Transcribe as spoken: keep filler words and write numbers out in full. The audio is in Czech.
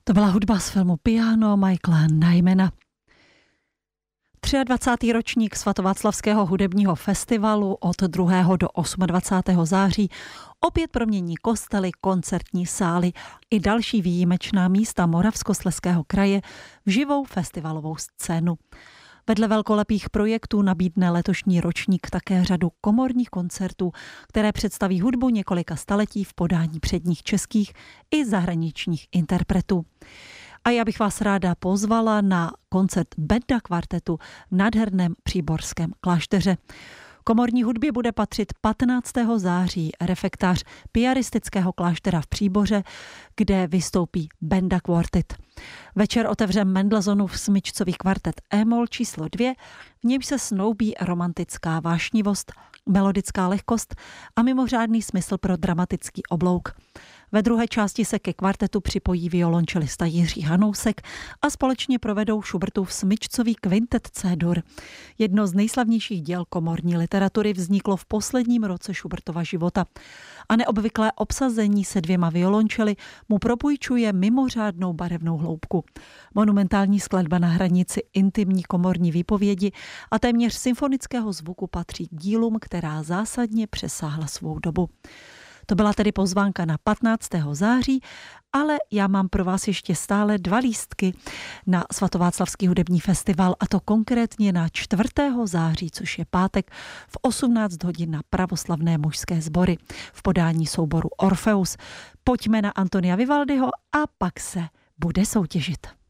To byla hudba z filmu Piano Michaela Nymana. dvacátý třetí ročník Svatováclavského hudebního festivalu od druhého do dvacátého osmého září opět promění kostely, koncertní sály i další výjimečná místa Moravskoslezského kraje v živou festivalovou scénu. Vedle velkolepých projektů nabídne letošní ročník také řadu komorních koncertů, které představí hudbu několika staletí v podání předních českých i zahraničních interpretů. A já bych vás ráda pozvala na koncert Benda kvartetu v nádherném příborském klášteře. Komorní hudbě bude patřit patnáctého září refektář piaristického kláštera v Příboře, kde vystoupí Benda Quartet. Večer otevře Mendelssohnův smyčcový kvartet E-moll číslo dvě, v němž se snoubí romantická vášnivost, melodická lehkost a mimořádný smysl pro dramatický oblouk. Ve druhé části se ke kvartetu připojí violončelista Jiří Hanousek a společně provedou Schubertův smyčcový kvintet C-dur. Jedno z nejslavnějších děl komorní literatury vzniklo v posledním roce Schubertova života a neobvyklé obsazení se dvěma violončely mu propůjčuje mimořádnou barevnou hloubku. Monumentální skladba na hranici intimní komorní výpovědi a téměř symfonického zvuku patří k dílům, která zásadně přesáhla svou dobu. To byla tedy pozvánka na patnáctého září, ale já mám pro vás ještě stále dva lístky na Svatováclavský hudební festival, a to konkrétně na čtvrtého září, což je pátek v osmnáct hodin na pravoslavné mužské sbory v podání souboru Orfeus. Pojďme na Antonia Vivaldiho a pak se bude soutěžit.